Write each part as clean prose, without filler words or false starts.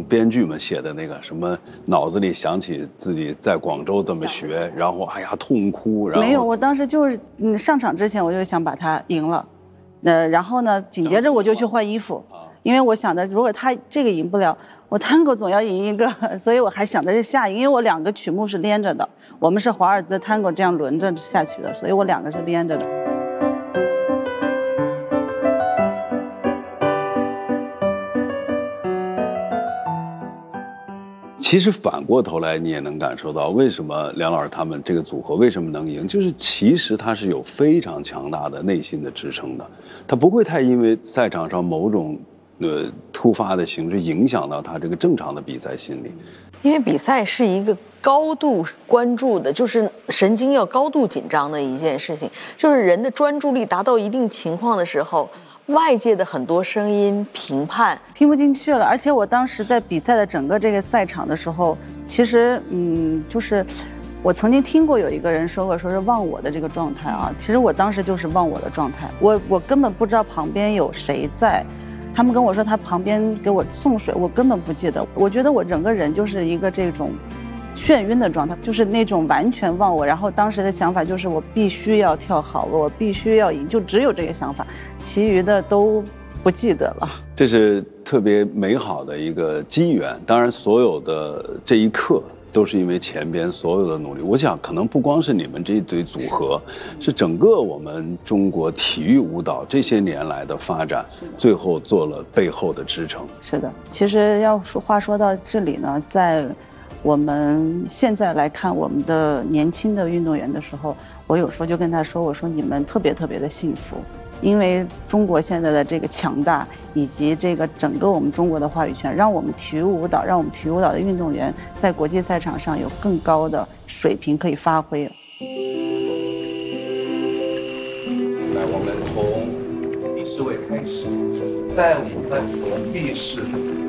编剧们写的那个什么，脑子里想起自己在广州这么学，然后哎呀痛哭，然后没有，我当时就是上场之前我就想把他赢了，然后呢紧接着我就去换衣服，因为我想的如果他这个赢不了，我探戈总要赢一个，所以我还想的是下一个，因为我2个曲目是连着的，我们是华尔兹探戈这样轮着下去的，所以我2个是连着的。 其实反过头来，你也能感受到为什么梁老师他们这个组合为什么能赢，就是其实他是有非常强大的内心的支撑的，他不会太因为赛场上某种突发的形式影响到他这个正常的比赛心理。 因为比赛是一个高度关注的，就是神经要高度紧张的一件事情，就是人的专注力达到一定情况的时候，外界的很多声音评判听不进去了。而且我当时在比赛的整个这个赛场的时候，其实就是我曾经听过有一个人说过，说是忘我的这个状态啊。其实我当时就是忘我的状态，我根本不知道旁边有谁在。他们跟我说他旁边给我送水，我根本不记得。我觉得我整个人就是一个这种眩晕的状态，就是那种完全忘我。然后当时的想法就是我必须要跳好，我必须要赢，就只有这个想法，其余的都不记得了。 这是特别美好的一个机缘，当然所有的这一刻都是因为前边所有的努力。我想可能不光是你们这一对组合，是整个我们中国体育舞蹈这些年来的发展，最后做了背后的支撑。 是的，其实话说到这里呢，在我们现在来看我们的年轻的运动员的时候，我有时候就跟他说，我说你们特别特别的幸福。因为中国现在的这个强大，以及这个整个我们中国的话语权，让我们体育舞蹈的运动员在国际赛场上有更高的水平可以发挥。来， 我们从第10位开始，在我们从B式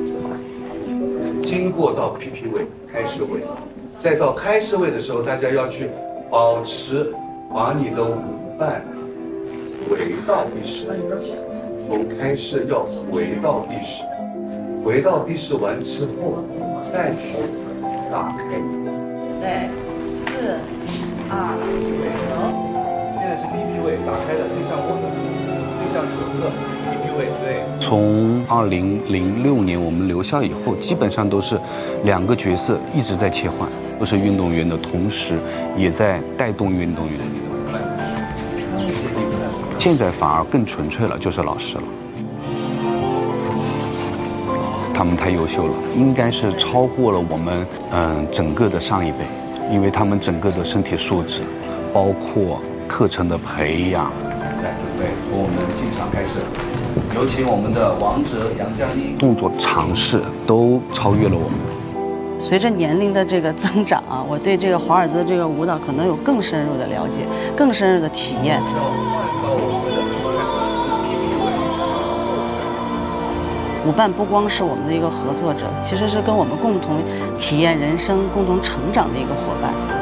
经过到 PP 位、开式位，再到开式位的时候，大家要去保持把你的舞伴回到B式，从开式要回到B式，回到B式完之后再去打开。 对，4、2、走。 现在是 PP 位打开的，对向我的，对向左侧 PP 位。对。 从2006年我们留校以后，基本上都是2个角色一直在切换，都是运动员的同时，也在带动运动员。现在反而更纯粹了，就是老师了。他们太优秀了，应该是超过了我们整个的上一辈，因为他们整个的身体素质，包括课程的培养。 来，准备，从我们进场开始，有请我们的王者杨佳妮， 动作尝试都超越了我们。 随着年龄的这个增长啊，我对这个华尔兹这个舞蹈可能有更深入的了解，更深入的体验。舞伴不光是我们的一个合作者，其实是跟我们共同体验人生、共同成长的一个伙伴。